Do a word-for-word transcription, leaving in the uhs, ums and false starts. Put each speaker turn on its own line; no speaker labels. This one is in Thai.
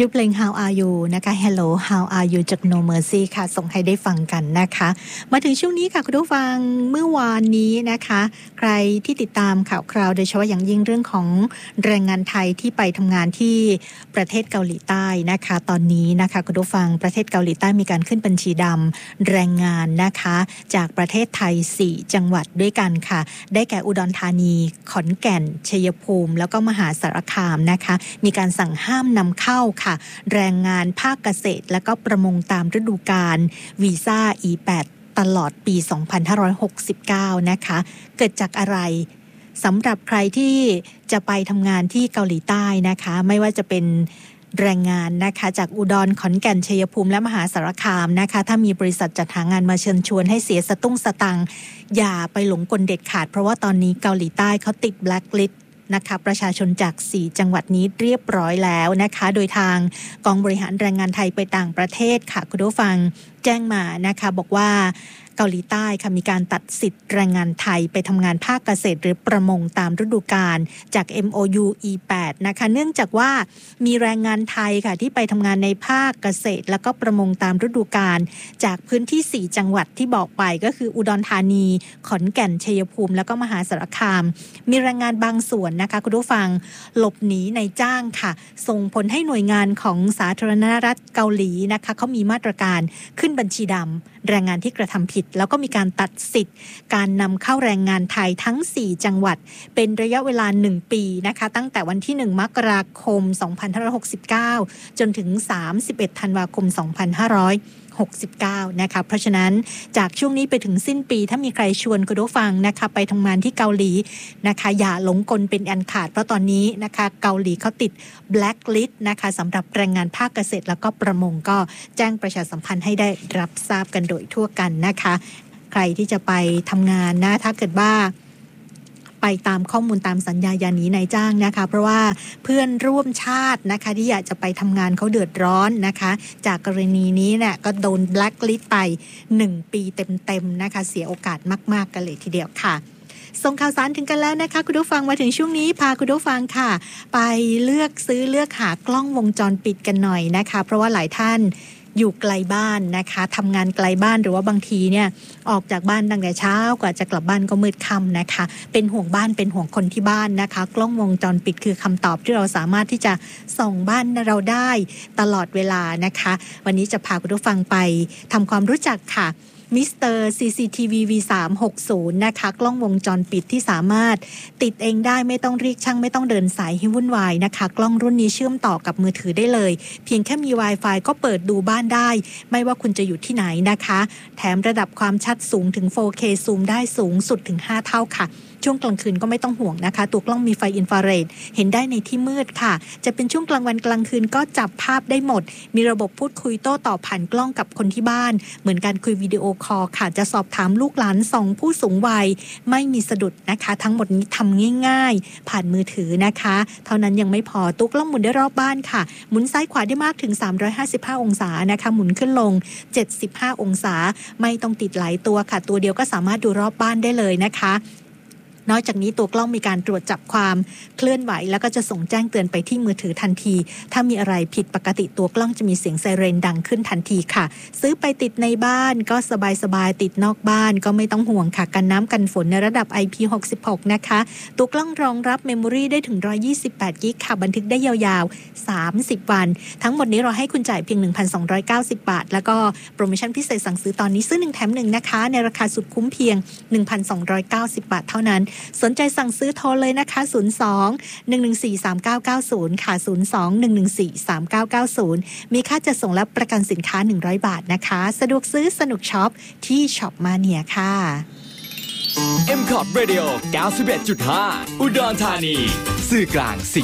ชื่อเพลง How Are You นะคะ Hello How Are You จาก No Mercy ค่ะส่งให้ได้ฟังกันนะคะมาถึงช่วงนี้ค่ะคุณผู้ฟังเมื่อวานนี้นะคะใครที่ติดตามข่าวคราวโดยเฉพาะอย่างยิ่งเรื่องของแรงงานไทยที่ไปทำงานที่ประเทศเกาหลีใต้นะคะตอนนี้นะคะคุณผู้ฟังประเทศเกาหลีใต้มีการขึ้นบัญชีดำแรงงานนะคะจากประเทศไทยสี่จังหวัดด้วยกันค่ะได้แก่อุดรธานีขอนแก่นชัยภูมิแล้วก็มหาสารคามนะคะมีการสั่งห้ามนำเข้าค่ะแรงงานภาคเกษตรและก็ประมงตามฤดูกาลวีซ่า อี แปด ตลอดปี สองพันห้าร้อยหกสิบเก้า นะคะเกิดจากอะไรสำหรับใครที่จะไปทำงานที่เกาหลีใต้นะคะไม่ว่าจะเป็นแรงงานนะคะจากอุดรขอนแก่นชัยภูมิและมหาสารคามนะคะถ้ามีบริษัทจัดหางานมาเชิญชวนให้เสียสตุ้งสตังค์อย่าไปหลงกลเด็ดขาดเพราะว่าตอนนี้เกาหลีใต้เขาติดแบล็คลิสต์นะคะประชาชนจากสี่จังหวัดนี้เรียบร้อยแล้วนะคะโดยทางกองบริหารแรงงานไทยไปต่างประเทศค่ะคุณผู้ฟังแจ้งมานะคะบอกว่าเกาหลีใต้ค่ะมีการตัดสิทธิ์แรงงานไทยไปทำงานภาคเกษตรหรือประมงตามฤดูกาลจาก เอ็ม โอ ยู อี แปด นะคะเนื่องจากว่ามีแรงงานไทยค่ะที่ไปทำงานในภาคเกษตรแล้วก็ประมงตามฤดูกาลจากพื้นที่สี่จังหวัดที่บอกไปก็คืออุดรธานีขอนแก่นชัยภูมิแล้วก็มหาสารคามมีแรงงานบางส่วนนะคะคุณผู้ฟังหลบหนีในจ้างค่ะส่งผลให้หน่วยงานของสาธารณรัฐเกาหลีนะคะเขามีมาตรการขึ้นบัญชีดำแรงงานที่กระทำผิดแล้วก็มีการตัดสิทธิ์การนำเข้าแรงงานไทยทั้งสี่จังหวัดเป็นระยะเวลาหนึ่งปีนะคะตั้งแต่วันที่หนึ่งมกราคมสองพันห้าร้อยหกสิบเก้าจนถึงสามสิบเอ็ดธันวาคมสองพันห้าร้อยหกสิบเก้านะคะเพราะฉะนั้นจากช่วงนี้ไปถึงสิ้นปีถ้ามีใครชวนคุณผู้ฟังนะคะไปทำงานที่เกาหลีนะคะอย่าหลงกลเป็นอันขาดเพราะตอนนี้นะคะเกาหลีเขาติดแบล็คลิสต์นะคะสำหรับแรงงานภาคเกษตรแล้วก็ประมงก็แจ้งประชาสัมพันธ์ให้ได้รับทราบกันโดยทั่วกันนะคะใครที่จะไปทำงานนะถ้าเกิดว่าไปตามข้อมูลตามสัญญาอย่าหนีนายจ้างนะคะเพราะว่าเพื่อนร่วมชาตินะคะที่อยากจะไปทำงานเขาเดือดร้อนนะคะจากกรณีนี้เนี่ยก็โดนแบล็คลิสต์ไปหนึ่งปีเต็มๆนะคะเสียโอกาสมากๆกันเลยทีเดียวค่ะส่งข่าวสารถึงกันแล้วนะคะคุณผู้ฟังมาถึงช่วงนี้พาคุณผู้ฟังค่ะไปเลือกซื้อเลือกหากล้องวงจรปิดกันหน่อยนะคะเพราะว่าหลายท่านอยู่ไกลบ้านนะคะทำงานไกลบ้านหรือว่าบางทีเนี่ยออกจากบ้านตั้งแต่เช้ากว่าจะกลับบ้านก็มืดค่ำนะคะเป็นห่วงบ้านเป็นห่วงคนที่บ้านนะคะกล้องวงจรปิดคือคำตอบที่เราสามารถที่จะส่องบ้านเราได้ตลอดเวลานะคะวันนี้จะพาคุณผู้ฟังไปทำความรู้จักค่ะมิสเตอร์ ซี ซี ที วี วี สามหกศูนย์ นะคะกล้องวงจรปิดที่สามารถติดเองได้ไม่ต้องเรียกช่างไม่ต้องเดินสายให้วุ่นวายนะคะกล้องรุ่นนี้เชื่อมต่อกับมือถือได้เลยเพียงแค่มี Wi-Fi ก็เปิดดูบ้านได้ไม่ว่าคุณจะอยู่ที่ไหนนะคะแถมระดับความชัดสูงถึง โฟร์เค ซูมได้สูงสุดถึงห้าเท่าค่ะช่วงกลางคืนก็ไม่ต้องห่วงนะคะตัวกล้องมีไฟอินฟราเรดเห็นได้ในที่มืดค่ะจะเป็นช่วงกลางวันกลางคืนก็จับภาพได้หมดมีระบบพูดคุยโต้ตอบผ่านกล้องกับคนที่บ้านเหมือนการคุยวิดีโอคอลค่ะจะสอบถามลูกหลานสองผู้สูงวัยไม่มีสะดุดนะคะทั้งหมดนี้ทำง่ายๆผ่านมือถือนะคะเท่านั้นยังไม่พอตัวกล้องหมุนได้รอบบ้านค่ะหมุนซ้ายขวาได้มากถึงสามร้อยห้าสิบห้าองศานะคะหมุนขึ้นลงเจ็ดสิบห้าองศาไม่ต้องติดหลายตัวค่ะตัวเดียวก็สามารถดูรอบบ้านได้เลยนะคะนอกจากนี้ตัวกล้องมีการตรวจจับความเคลื่อนไหวแล้วก็จะส่งแจ้งเตือนไปที่มือถือทันทีถ้ามีอะไรผิดปกติตัวกล้องจะมีเสียงไซเรนดังขึ้นทันทีค่ะซื้อไปติดในบ้านก็สบายๆติดนอกบ้านก็ไม่ต้องห่วงค่ะกันน้ำกันฝนในระดับ ไอ พี หกสิบหกนะคะตัวกล้องรองรับเมมโมรี่ได้ถึงหนึ่งร้อยยี่สิบแปดกิกค่ะบันทึกได้ยาวๆสามสิบวันทั้งหมดนี้เราให้คุณจ่ายเพียง หนึ่งพันสองร้อยเก้าสิบ บาทแล้วก็โปรโมชั่นพิเศษสั่งซื้อตอนนี้ซื้อหนึ่งแถมหนึ่งนะคะในราคาสุดคุ้มเพียง หนึ่งพันสองร้อยเก้าสิบ บาทเท่านั้นสนใจสั่งซื้อโทรเลยนะคะศูนย์ สอง หนึ่ง หนึ่ง สี่ สาม เก้า เก้า ศูนย์ค่ะศูนย์ สอง หนึ่ง หนึ่ง สี่ สาม เก้า เก้า ศูนย์มีค่าจัดส่งและประกันสินค้าหนึ่งร้อยบาทนะคะสะดวกซื้อสนุกช็อปที่ช็อปมาเนียค่ะ
เอ็ม คอ ที Radio เก้าสิบเอ็ดจุดห้า อุดรธานีสื่อกลาง